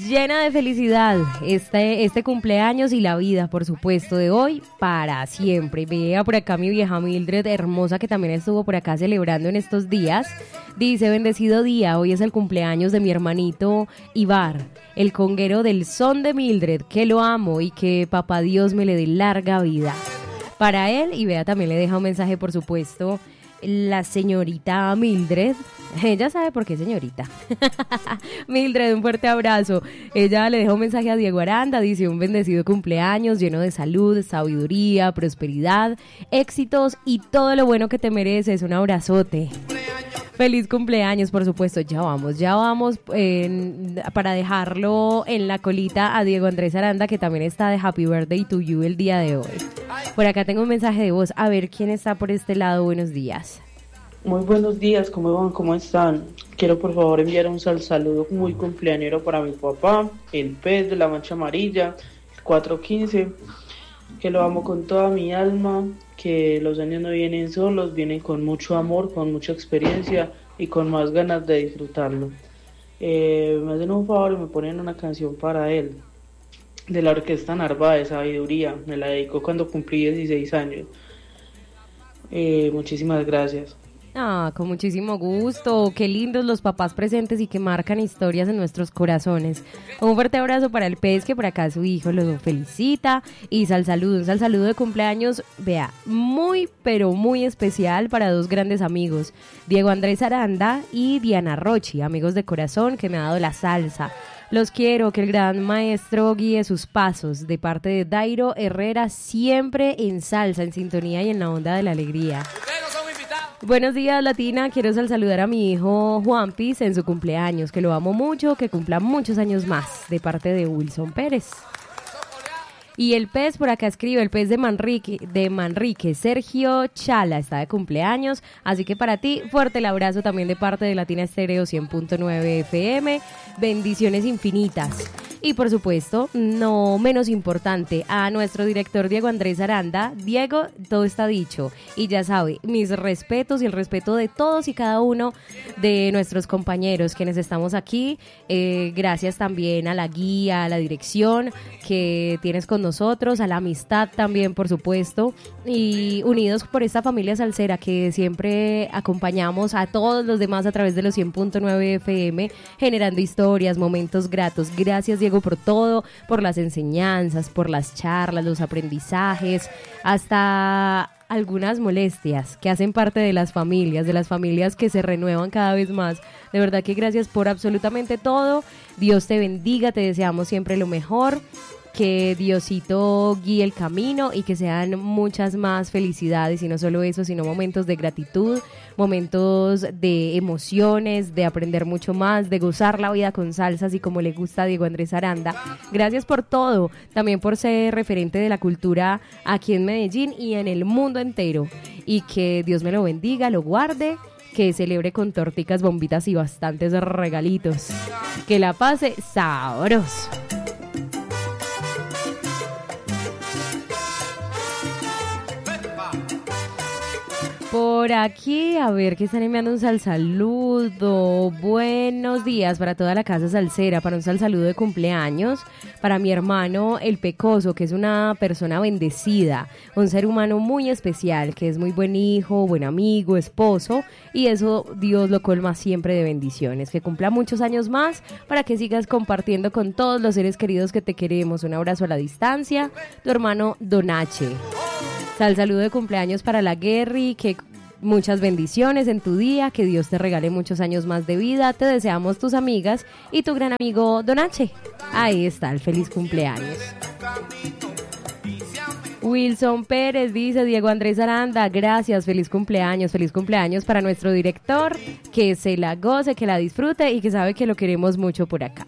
llena de felicidad este cumpleaños y la vida, por supuesto, de hoy para siempre. Vea por acá mi vieja Mildred, hermosa, que también estuvo por acá celebrando en estos días. Dice, bendecido día, hoy es el cumpleaños de mi hermanito Ibar, el conguero del son de Mildred, que lo amo y que papá Dios me le dé larga vida. Para él, y vea, también le deja un mensaje, por supuesto, la señorita Mildred. Ella sabe por qué señorita. Mildred, un fuerte abrazo. Ella le deja un mensaje a Diego Aranda, dice un bendecido cumpleaños lleno de salud, sabiduría, prosperidad, éxitos y todo lo bueno que te mereces. Un abrazote. Feliz cumpleaños, por supuesto. Ya vamos para dejarlo en la colita a Diego Andrés Aranda, que también está de Happy Birthday to You el día de hoy. Por acá tengo un mensaje de voz. A ver quién está por este lado. Buenos días. Muy buenos días, ¿cómo van? ¿Cómo están? Quiero por favor enviar un saludo muy cumpleañero para mi papá, el pez de la mancha amarilla, el 415, que lo amo con toda mi alma, que los años no vienen solos, vienen con mucho amor, con mucha experiencia y con más ganas de disfrutarlo. Me hacen un favor y me ponen una canción para él, de la Orquesta Narváez, Sabiduría, me la dedicó cuando cumplí 16 años. Muchísimas gracias. Con muchísimo gusto. Qué lindos los papás presentes y que marcan historias en nuestros corazones. Un fuerte abrazo para el pez, que por acá su hijo lo felicita. Y un saludo de cumpleaños, vea, muy pero muy especial para dos grandes amigos, Diego Andrés Aranda y Diana Rochi, amigos de corazón que me ha dado la salsa. Los quiero, que el gran maestro guíe sus pasos, de parte de Dairo Herrera, siempre en salsa, en sintonía y en la onda de la alegría. Buenos días, Latina. Quiero saludar a mi hijo Juanpis en su cumpleaños, que lo amo mucho, que cumpla muchos años más, de parte de Wilson Pérez. Y el pez por acá escribe, el pez de Manrique, Sergio Chala, está de cumpleaños, así que para ti, fuerte el abrazo también de parte de Latina Estéreo 100.9 FM, bendiciones infinitas. Y por supuesto, no menos importante, a nuestro director Diego Andrés Aranda. Diego, todo está dicho, y ya sabe, mis respetos y el respeto de todos y cada uno de nuestros compañeros quienes estamos aquí, gracias también a la guía, a la dirección que tienes con nosotros, a la amistad también, por supuesto, y unidos por esta familia salsera que siempre acompañamos a todos los demás a través de los 100.9 FM, generando historias, momentos gratos. Gracias, Diego, por todo, por las enseñanzas, por las charlas, los aprendizajes, hasta algunas molestias que hacen parte de las familias que se renuevan cada vez más. De verdad que gracias por absolutamente todo. Dios te bendiga, te deseamos siempre lo mejor. Que Diosito guíe el camino y que sean muchas más felicidades, y no solo eso, sino momentos de gratitud, momentos de emociones, de aprender mucho más, de gozar la vida con salsa, así como le gusta a Diego Andrés Aranda. Gracias por todo, también por ser referente de la cultura aquí en Medellín y en el mundo entero, y que Dios me lo bendiga, lo guarde, que celebre con torticas, bombitas y bastantes regalitos, que la pase sabroso. Por aquí, a ver, que están enviando un saludo. Buenos días para toda la casa salsera, para un saludo de cumpleaños, para mi hermano El Pecoso, que es una persona bendecida, un ser humano muy especial, que es muy buen hijo, buen amigo, esposo, y eso Dios lo colma siempre de bendiciones. Que cumpla muchos años más, para que sigas compartiendo con todos los seres queridos que te queremos. Un abrazo a la distancia, tu hermano Donache. Saludo de cumpleaños para la Guerri, que muchas bendiciones en tu día, que Dios te regale muchos años más de vida. Te deseamos tus amigas y tu gran amigo Donache. Ahí está, el feliz cumpleaños. Wilson Pérez dice, Diego Andrés Aranda, gracias, feliz cumpleaños para nuestro director, que se la goce, que la disfrute y que sabe que lo queremos mucho por acá.